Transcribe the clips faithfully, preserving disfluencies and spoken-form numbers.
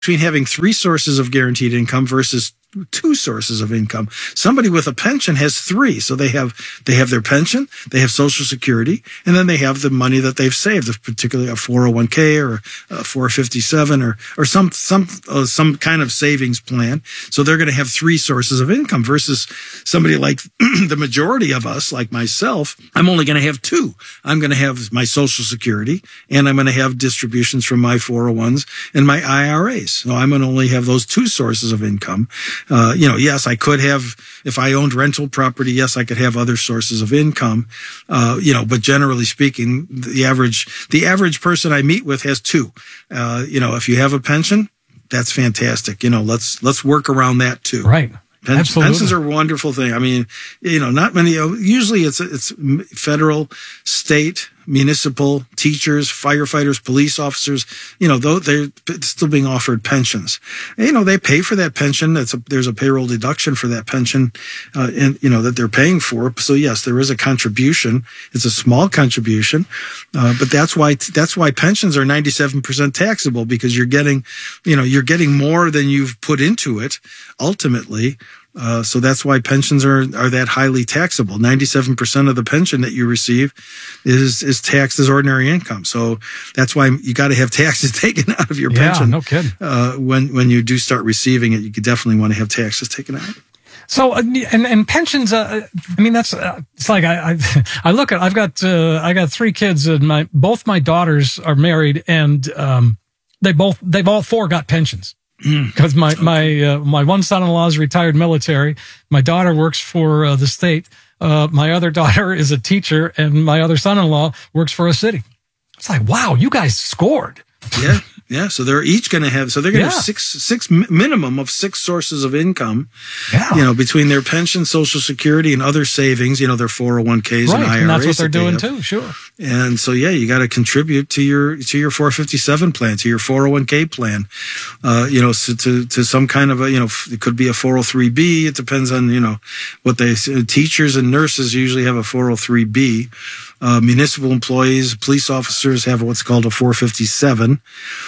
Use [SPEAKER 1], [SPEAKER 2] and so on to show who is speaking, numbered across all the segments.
[SPEAKER 1] between having three sources of guaranteed income versus two sources of income. Somebody with a pension has three. So they have, they have their pension, they have Social Security, and then they have the money that they've saved, particularly a four oh one k or a four fifty-seven or, or some, some, uh, some kind of savings plan. So they're going to have three sources of income versus somebody like the majority of us, like myself. I'm only going to have two. I'm going to have my Social Security and I'm going to have distributions from my four oh ones and my I R As. So I'm going to only have those two sources of income. Uh, you know, yes, I could have, if I owned rental property, yes, I could have other sources of income. Uh, you know, but generally speaking, the average, the average person I meet with has two. Uh, you know, if you have a pension, that's fantastic. You know, let's, let's work around that too.
[SPEAKER 2] Right.
[SPEAKER 1] Pen-
[SPEAKER 2] Absolutely.
[SPEAKER 1] Pensions are a wonderful thing. I mean, you know, not many, usually it's, it's federal, state, municipal, teachers, firefighters, police officers, you know, though they're still being offered pensions. And, you know, they pay for that pension. It's a, there's a payroll deduction for that pension, uh, and, you know, that they're paying for. So yes, there is a contribution. It's a small contribution. Uh, but that's why, that's why pensions are ninety-seven percent taxable, because you're getting, you know, you're getting more than you've put into it ultimately. Uh, so that's why pensions are, are that highly taxable. ninety-seven percent of the pension that you receive is, is taxed as ordinary income. So that's why you got to have taxes taken out of your
[SPEAKER 2] yeah,
[SPEAKER 1] pension.
[SPEAKER 2] no kidding.
[SPEAKER 1] Uh, when, when you do start receiving it, you could definitely want to have taxes taken out.
[SPEAKER 2] So, uh, and, and pensions, uh, I mean, that's, uh, it's like, I, I, I look at, I've got, uh, I got three kids and my, both my daughters are married and, um, they both, they've all four got pensions. Because my my uh, my one son-in-law is retired military. My daughter works for uh, the state. Uh, my other daughter is a teacher, and my other son-in-law works for a city. It's like, wow, you guys scored.
[SPEAKER 1] Yeah, yeah. So they're each going to have. So they're going to
[SPEAKER 2] Yeah.
[SPEAKER 1] have six six minimum of six sources of income.
[SPEAKER 2] Yeah.
[SPEAKER 1] You know, between their pension, Social Security, and other savings. You know, their four oh one k's
[SPEAKER 2] Right,
[SPEAKER 1] and I R As.
[SPEAKER 2] and that's what they're
[SPEAKER 1] that they
[SPEAKER 2] doing
[SPEAKER 1] have.
[SPEAKER 2] too. Sure.
[SPEAKER 1] And so, yeah, you got to contribute to your to your four fifty-seven plan, to your four oh one k plan, uh, you know, so to to some kind of a, you know, it could be a four oh three b. It depends on, you know, what they teachers and nurses usually have a four oh three b. Uh, municipal employees, police officers have what's called a four fifty-seven,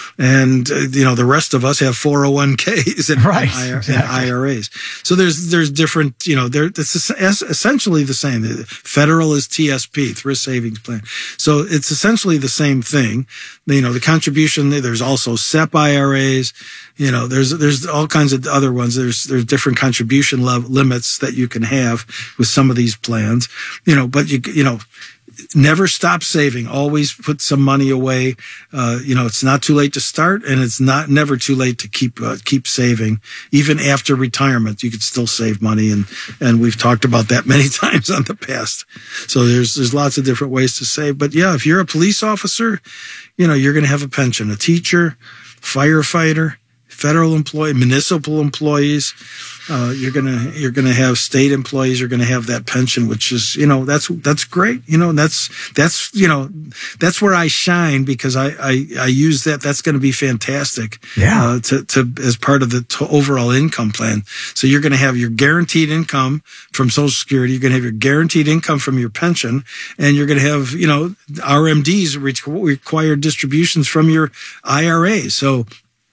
[SPEAKER 1] and uh, you know the rest of us have four oh one k's and,
[SPEAKER 2] Right,
[SPEAKER 1] and, I R,
[SPEAKER 2] exactly.
[SPEAKER 1] and I R As. So there's there's different, you know, there it's essentially the same. Federal is T S P, Thrift Savings Plan. So it's essentially the same thing. You know, the contribution. There's also S E P I R As. You know, there's there's all kinds of other ones. There's there's different contribution level limits that you can have with some of these plans. You know, but you you know. Never stop saving. Always put some money away. Uh, you know, it's not too late to start, and it's not never too late to keep uh, keep saving. Even after retirement, you could still save money, and and we've talked about that many times on the past. So there's there's lots of different ways to save. But yeah, if you're a police officer, you know, you're going to have a pension. A teacher, firefighter, federal employee, municipal employees. Uh, you're gonna you're gonna have state employees. You're gonna have that pension, which is, you know, that's that's great. You know, that's that's you know that's where I shine, because I I, I use that. That's going to be fantastic.
[SPEAKER 2] Yeah.
[SPEAKER 1] Uh, to to as part of the to overall income plan. So you're going to have your guaranteed income from Social Security. You're going to have your guaranteed income from your pension, and you're going to have, you know, R M Ds, required distributions from your I R A. So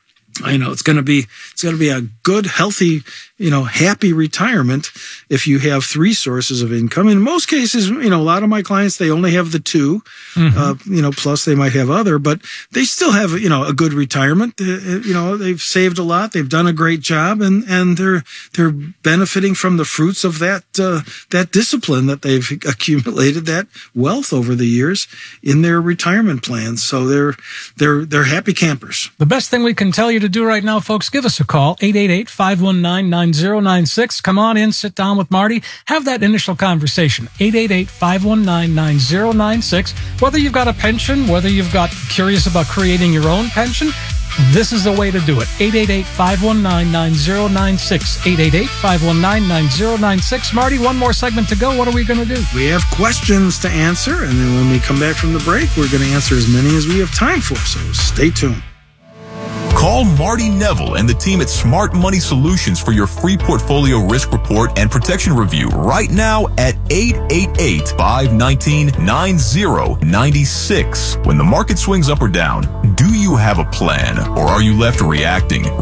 [SPEAKER 1] I know it's going to be it's going to be a good, healthy, you know, happy retirement if you have three sources of income. In most cases, you know, a lot of my clients, they only have the two, mm-hmm. uh, you know, plus they might have other, but they still have, you know, a good retirement. Uh, you know, they've saved a lot, they've done a great job, and and they're they're benefiting from the fruits of that uh, that discipline that they've accumulated, that wealth over the years in their retirement plans. So they're they're they're happy campers.
[SPEAKER 2] The best thing we can tell you to do right now, folks, give us a call, eight eight eight, five one nine, nine zero nine six. Come on in, sit down with Marty, have that initial conversation, eight eight eight, five one nine, nine zero nine six. Whether you've got a pension, whether you've got curious about creating your own pension, this is the way to do it. eight eight eight, five one nine, nine zero nine six. eight eight eight, five one nine, nine zero nine six. Marty, one more segment to go. What are we going to do?
[SPEAKER 1] We have questions to answer, and then when we come back from the break, we're going to answer as many as we have time for. So stay tuned.
[SPEAKER 3] Call Marty Neville and the team at Smart Money Solutions for your free portfolio risk report and protection review right now at eight eight eight, five one nine, nine zero nine six. When the market swings up or down, do you have a plan, or are you left reacting?